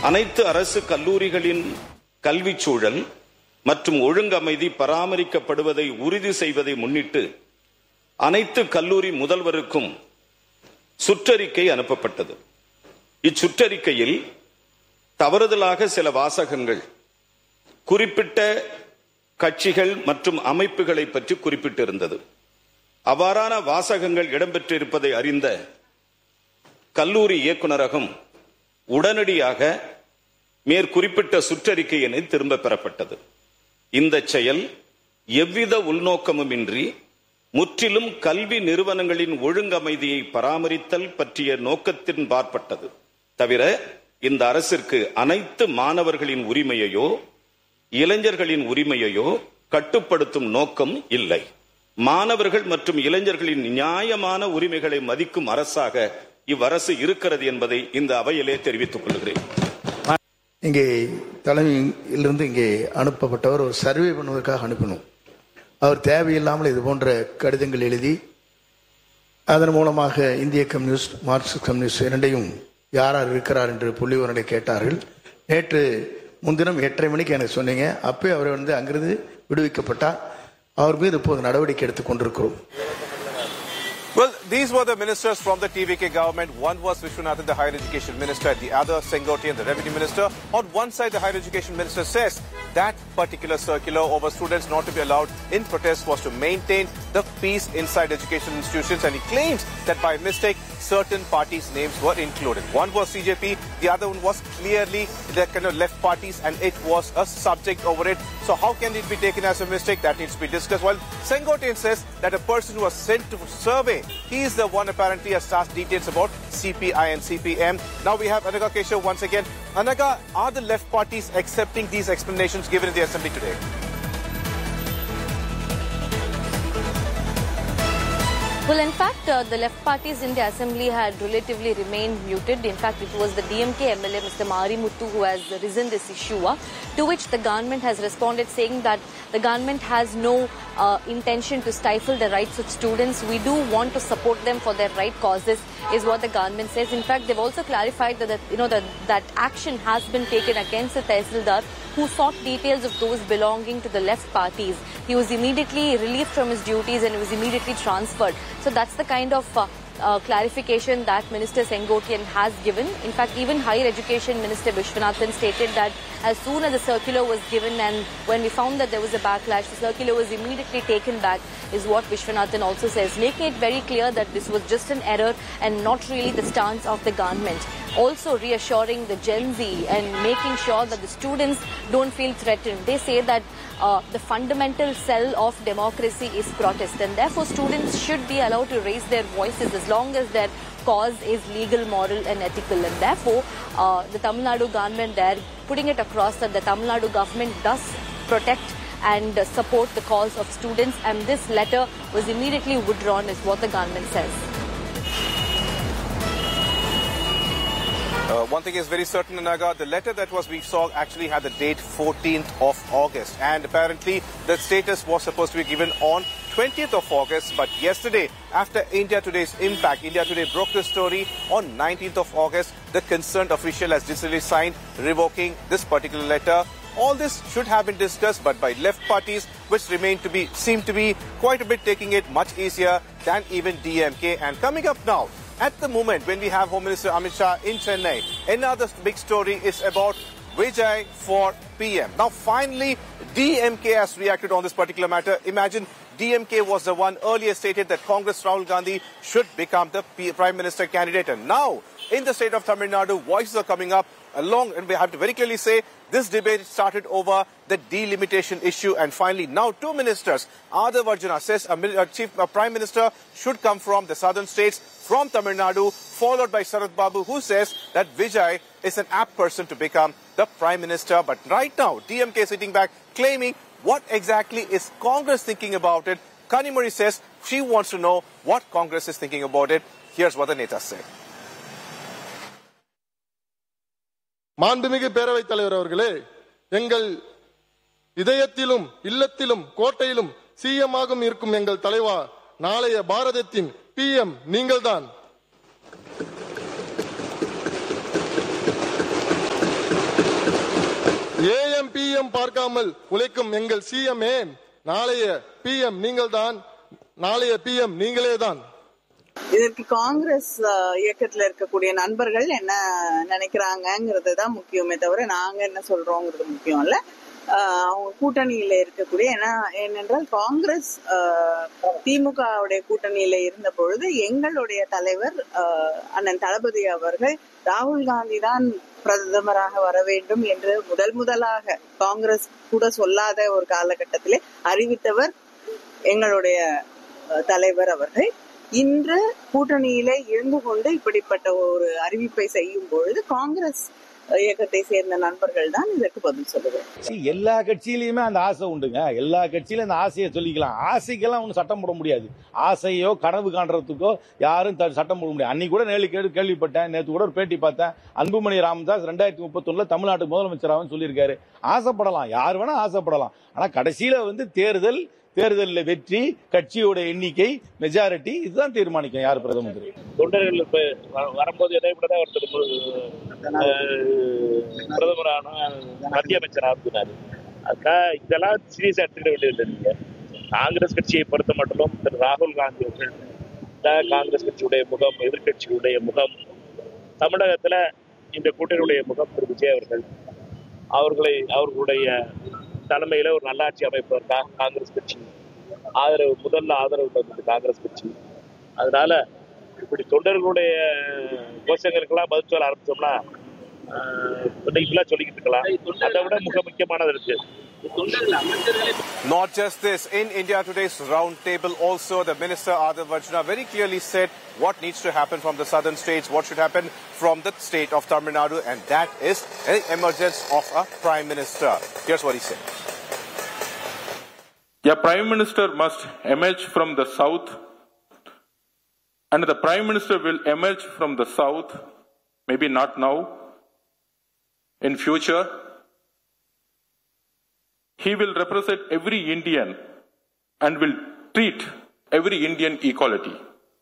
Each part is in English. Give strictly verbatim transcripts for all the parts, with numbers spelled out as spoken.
அனைத்து அரசு கல்லூரிகளின் கல்வி சூழல் மற்றும் ஒழுங்கமைதி பராமரிக்கப்படுவதை உறுதி செய்வதை முன்னிட்டு அனைத்து கல்லூரி முதல்வருக்கும் சுற்றறிக்கை அனுப்பப்பட்டது. இச்சுற்றறிக்கையில் தவறுதலாக சில வாசகங்கள் குறிப்பிட்ட கட்சிகள் மற்றும் அமைப்புகளை பற்றி குறிப்பிட்டிருந்தது. அவ்வாறான வாசகங்கள் இடம்பெற்றிருப்பதை அறிந்த கல்லூரி இயக்குநரகம் உடனடியாக மேற்குறிப்பிட்ட சுற்றறிக்கையினை திரும்ப பெறப்பட்டது. இந்த செயல் எவ்வித உள்நோக்கமுமின்றி முற்றிலும் கல்வி நிறுவனங்களின் ஒழுங்கமைதியை பராமரித்தல் பற்றிய நோக்கத்தின் பார்ப்பட்டது. தவிர இந்த அரசிற்கு அனைத்து மாணவர்களின் உரிமையையோ இளைஞர்களின் உரிமையையோ கட்டுப்படுத்தும் நோக்கம் இல்லை. மாணவர்கள் மற்றும் இளைஞர்களின் நியாயமான உரிமைகளை மதிக்கும் அரசாக இவ்வரசு இருக்கிறது என்பதை இந்த அவையிலே தெரிவித்துக் கொள்கிறேன். இங்கே தலைமையிலிருந்து இங்கே அனுப்பப்பட்டவர் ஒரு சர்வே பண்ணுவதற்காக அனுப்பணும். அவர் தேவையில்லாமல் இது போன்ற கடிதங்கள் எழுதி அதன் மூலமாக இந்திய கம்யூனிஸ்ட் மார்க்சிஸ்ட் கம்யூனிஸ்ட் இரண்டையும் யார் யார் இருக்கிறார் என்று புள்ளி விவரங்களை கேட்டார்கள். நேற்று முன்தினம் எட்டரை மணிக்கு எனக்கு சொன்னீங்க. அப்பே அவர் வந்து அங்கிருந்து விடுவிக்கப்பட்டார். அவர் மீது இப்போது நடவடிக்கை எடுத்துக் கொண்டிருக்கிறோம். Well, these were the ministers from the T V K government. One was Vishwanathan, the higher education minister, the other Sengotian, the revenue minister. On one side, the higher education minister says that particular circular over students not to be allowed in protest was to maintain the peace inside education institutions, and he claims that by mistake certain parties' names were included. One was C J P, the other one was clearly the kind of left parties, and it was a subject over it. So how can it be taken as a mistake? That needs to be discussed. While Sengotian says that a person who was sent to survey, he is the one apparently has asked details about C P I and C P M. Now we have Anaga Keshav once again. Anaga, are the left parties accepting these explanations given in the assembly today? Well, in fact, uh, the left parties in the assembly had relatively remained muted. In fact, it was the D M K M L A, Mister Marimuthu, who has risen this issue, uh, to which the government has responded saying that the government has no uh, intention to stifle the rights of students. We do want to support them for their right causes, is what the government says. In fact, they've also clarified that, that you know that that action has been taken against the Tehsildar who sought details of those belonging to the left parties. He was immediately relieved from his duties and was immediately transferred. So that's the kind of uh, uh, clarification that Minister Sengotian has given. In fact, even Higher Education Minister Vishwanathan stated that as soon as the circular was given and when we found that there was a backlash, the circular was immediately taken back, is what Vishwanathan also says, making it very clear that this was just an error and not really the stance of the government. Also reassuring the Gen Z and making sure that the students don't feel threatened. They say that uh, the fundamental cell of democracy is protest, and therefore students should be allowed to raise their voices as long as their cause is legal, moral and ethical. And therefore uh, the Tamil Nadu government there putting it across that the Tamil Nadu government does protect and uh, support the cause of students, and this letter was immediately withdrawn, is what the government says. Uh, one thing is very certain, Anaga, the letter that was we saw actually had the date fourteenth of August, and apparently the status was supposed to be given on twentieth of August, but yesterday, after India Today's impact, India Today broke the story on nineteenth of August. The concerned official has digitally signed revoking this particular letter. All this should have been discussed, but by left parties, which remain to be seem to be quite a bit taking it much easier than even D M K. And coming up now, at the moment when we have Home Minister Amit Shah in Chennai, another big story is about Vijay for P M. Now finally, D M K has reacted on this particular matter. Imagine D M K was the one earlier stated that Congress Rahul Gandhi should become the P Prime Minister candidate. And now, in the state of Tamil Nadu, voices are coming up along, and we have to very clearly say this debate started over the delimitation issue, and finally now two ministers, Adar Varjana says a, a chief a prime minister should come from the southern states, from Tamil Nadu, followed by Sarath Babu, who says that Vijay is an apt person to become the prime minister. But right now D M K is sitting back claiming what exactly is Congress thinking about it. Kanimuri says she wants to know what Congress is thinking about it. Here's what the Netas say. மாண்புமிகு பேரவைத் தலைவர் அவர்களே, எங்கள் இதயத்திலும் இல்லத்திலும் கோட்டையிலும் சிஎம்மாகவும் இருக்கும் எங்கள் தலைவா, நாளைய பாரதத்தின் பிஎம் நீங்கள்தான். சுயம் பார்க்காமல் உழைக்கும் எங்கள் சிஎம்ஏ, நாளைய பிஎம் நீங்கள் தான், நாளைய பிஎம் நீங்களே தான். இதற்கு காங்கிரஸ் இயக்கத்துல இருக்கக்கூடிய நண்பர்கள் என்ன நினைக்கிறாங்கிறது தான் முக்கியமே தவிர நாங்க என்ன சொல்றோங்கிறது முக்கியம் இல்ல. அவங்க கூட்டணியில இருக்கக்கூடிய ஏன்னா ஏனென்றால் காங்கிரஸ் திமுகவுடைய கூட்டணியில இருந்த பொழுது எங்களுடைய தலைவர் அண்ணன் தளபதி அவர்கள் ராகுல் காந்தி தான் பிரதமராக வர வேண்டும் என்று முதல் முதலாக காங்கிரஸ் கூட சொல்லாத ஒரு காலகட்டத்திலே அறிவித்தவர் எங்களுடைய தலைவர் அவர்கள். இன்று கூட்டணியிலே இருந்து கொண்டு இப்படிப்பட்ட ஒரு அறிவிப்பை செய்யும் பொழுது காங்கிரஸ் இயக்கத்தை சேர்ந்த நண்பர்கள் தான் இதற்கு பதில் சொல்லுவேன். எல்லா கட்சியிலயுமே அந்த ஆசை உண்டுங்க. எல்லா கட்சியிலும் அந்த ஆசையை சொல்லிக்கலாம். ஆசைக்கெல்லாம் ஒன்றும் சட்டம் போட முடியாது. ஆசையோ கனவு காண்றதுக்கோ யாரும் சட்டம் போட முடியாது. அன்னைக்கு கூட நேற்று கேள்வி கேள்விப்பட்டேன், நேற்று கூட ஒரு பேட்டி பார்த்தேன். அன்புமணி ராமதாஸ் ரெண்டாயிரத்தி முப்பத்தி ஒண்ணுல தமிழ்நாட்டு முதலமைச்சராகவும் சொல்லியிருக்காரு. ஆசைப்படலாம், யார் வேணா ஆசைப்படலாம். ஆனா கடைசியில வந்து தேர்தல் தேர்தலில் வெற்றி, கட்சியோட எண்ணிக்கை, மெஜாரிட்டி இதுதான் தீர்மானிக்கும் யார் பிரதம மந்திரி. தொண்டர்கள் வரும்போது எதை விட ஒருத்தர் பிரதமரான மத்திய அமைச்சராக இருந்தாரு. அதுக்காக இதெல்லாம் சீரியஸா எடுத்துக்கிட வேண்டியது இல்லைங்க. காங்கிரஸ் கட்சியை பொறுத்த மட்டும் திரு ராகுல் காந்தி அவர்கள் காங்கிரஸ் கட்சியுடைய முகம், எதிர்கட்சியுடைய முகம், தமிழகத்துல இந்த கூட்டணியுடைய முகம் திரு விஜய் அவர்கள். அவர்களை அவர்களுடைய தலைமையில ஒரு நல்லாட்சி அமைப்பதற்காக காங்கிரஸ் கட்சி ஆதரவு முதல்ல ஆதரவு தந்தது காங்கிரஸ் கட்சி. அதனால இப்படி தொண்டர்களுடைய கோஷங்களுக்கெல்லாம் பதில் சொல்ல ஆரம்பிச்சோம்னா இப்பெல்லாம் சொல்லிக்கிட்டு இருக்கலாம். அதை விட மிக முக்கியமானது இருக்கு. Not just this, in India Today's round table also the Minister Adil Varjuna very clearly said what needs to happen from the southern states, what should happen from the state of Tamil Nadu, and that is an emergence of a Prime Minister. Here's what he said. A Prime Minister must emerge from the south, and the Prime Minister will emerge from the south, maybe not now, in future. He will represent every Indian and will treat every Indian equality.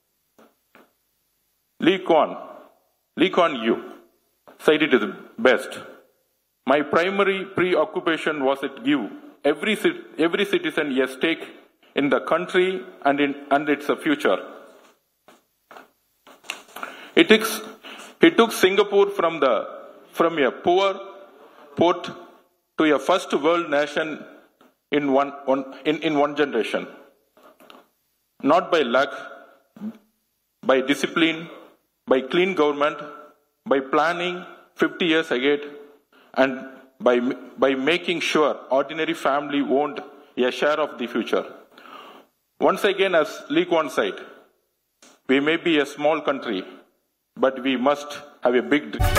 Lee Kuan, Lee Kuan Yew said it is best. My primary preoccupation was to give every every citizen a stake in the country and in and its future. He took, he took Singapore from the from a poor port to a first world nation in one, one in, in one generation. Not by luck, by discipline, by clean government, by planning fifty years ahead, and by, by making sure ordinary family owned a share of the future. Once again, as Lee Kuan said, we may be a small country, but we must have a big dream.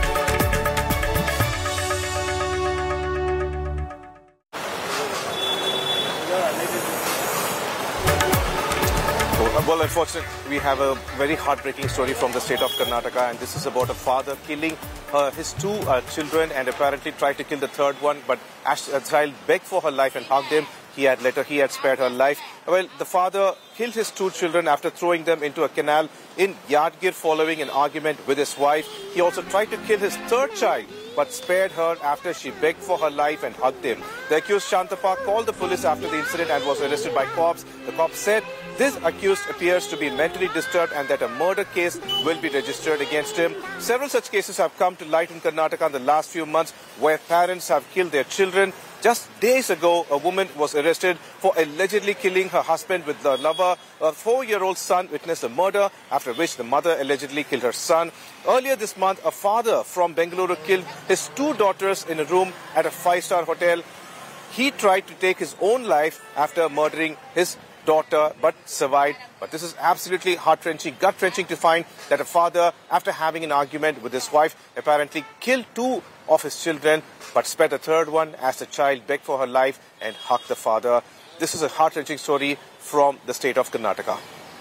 Well, unfortunately, we have a very heartbreaking story from the state of Karnataka, and this is about a father killing uh, his two uh, children and apparently tried to kill the third one, but as a child begged for her life and hugged him. He had later he had spared her life. Well, the father killed his two children after throwing them into a canal in Yadgir following an argument with his wife. He also tried to kill his third child, but spared her after she begged for her life and hugged him. The accused Shantappa called the police after the incident and was arrested by cops. The cops said this accused appears to be mentally disturbed and that a murder case will be registered against him. Several such cases have come to light in Karnataka in the last few months where parents have killed their children. Just days ago, a woman was arrested for allegedly killing her husband with the lover. A four-year-old son witnessed a murder, after which the mother allegedly killed her son. Earlier this month, a father from Bengaluru killed his two daughters in a room at a five-star hotel. He tried to take his own life after murdering his daughter but survived. But this is absolutely heart-wrenching, gut-wrenching to find that a father, after having an argument with his wife, apparently killed two of his children but spared the third one as the child begged for her life and hugged the father. This is a heart-wrenching story from the state of Karnataka.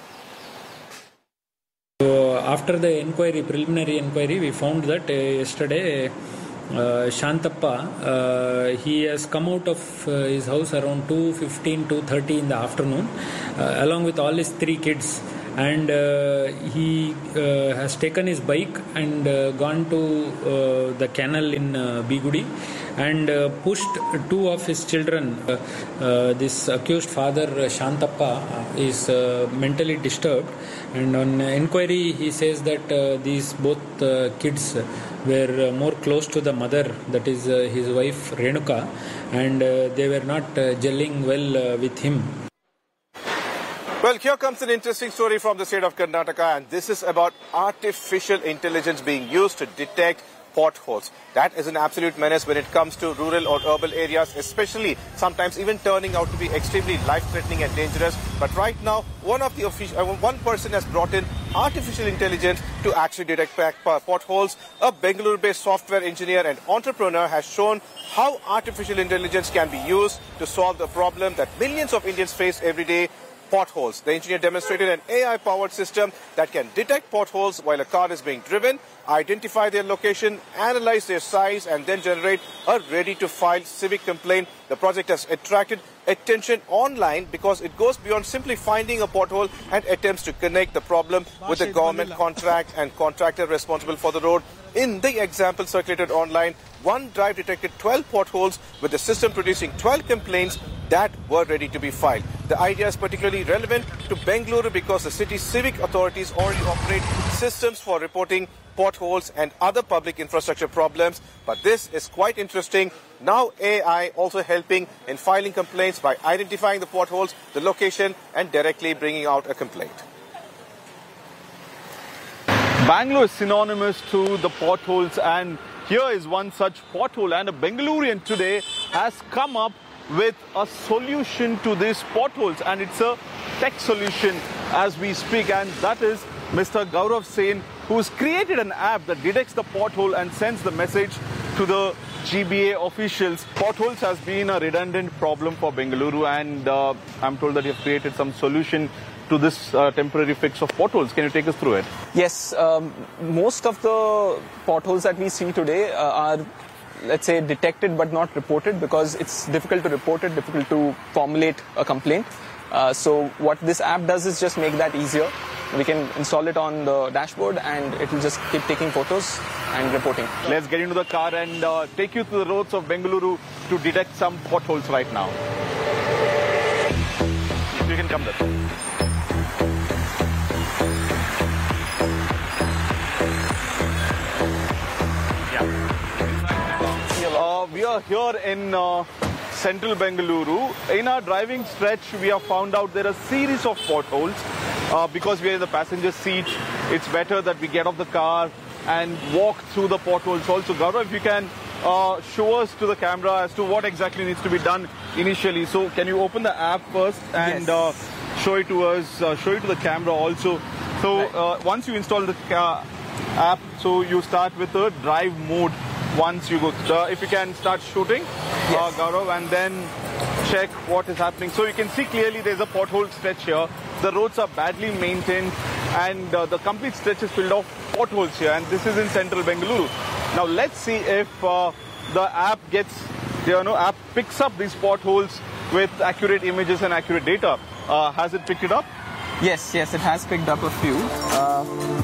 So after the inquiry, preliminary inquiry, we found that uh, yesterday uh, Shantappa, uh, he has come out of uh, his house around two fifteen, two thirty in the afternoon uh, along with all his three kids, and uh, he uh, has taken his bike and uh, gone to uh, the canal in uh, Bigudi and uh, pushed two of his children. Uh, uh, this accused father, uh, Shantappa, is uh, mentally disturbed, and on inquiry he says that uh, these both uh, kids were uh, more close to the mother, that is uh, his wife Renuka, and uh, they were not uh, gelling well uh, with him. Well, here comes an interesting story from the state of Karnataka, and this is about artificial intelligence being used to detect potholes. That is an absolute menace when it comes to rural or urban areas, especially sometimes even turning out to be extremely life-threatening and dangerous. But right now, one of the official, uh, one person has brought in artificial intelligence to actually detect potholes. A Bengaluru-based software engineer and entrepreneur has shown how artificial intelligence can be used to solve the problem that millions of Indians face every day: potholes. The engineer demonstrated an A I-powered system that can detect potholes while a car is being driven, identify their location, analyze their size, and then generate a ready-to-file civic complaint. The project has attracted attention online because it goes beyond simply finding a pothole and attempts to connect the problem with the government contract and contractor responsible for the road. In the example circulated online, one drive detected twelve potholes, with the system producing twelve complaints that were ready to be filed. The idea is particularly relevant to Bengaluru because the city's civic authorities already operate systems for reporting potholes and other public infrastructure problems. But this is quite interesting. Now A I also helping in filing complaints by identifying the potholes, the location, and directly bringing out a complaint. Bangalore is synonymous to the potholes, and here is one such pothole, and a Bengalurian today has come up with a solution to these potholes, and it's a tech solution as we speak, and that is Mister Gaurav Sen, who's created an app that detects the pothole and sends the message to the G B A officials. Potholes has been a redundant problem for Bengaluru, and uh, I'm told that you've created some solution to this uh, temporary fix of potholes. Can you take us through it? Yes, um, most of the potholes that we see today uh, are, let's say, detected but not reported because it's difficult to report it, difficult to formulate a complaint. Uh, so what this app does is just make that easier. We can install it on the dashboard and it will just keep taking photos and reporting. Let's get into the car and uh, take you to the roads of Bengaluru to detect some potholes right now. You can come there. Uh, we are here in uh, central Bengaluru. In our driving stretch, we have found out there are a series of potholes. Uh, because we are in the passenger seat, it's better that we get off the car and walk through the potholes also. Gaurav, if you can uh, show us to the camera as to what exactly needs to be done initially. So can you open the app first and yes. uh, show it to us, uh, show it to the camera also. So right. uh, once you install the uh, app, so you start with the drive mode. Once you go, uh, if you can start shooting, yes. uh, Gaurav, and then check what is happening. So you can see clearly there's a pothole stretch here. The roads are badly maintained and uh, the complete stretch is filled of potholes here, and this is in central Bengaluru. Now let's see if uh, the app gets, you know, app picks up these potholes with accurate images and accurate data. Uh, has it picked it up? Yes, yes, it has picked up a few. Uh,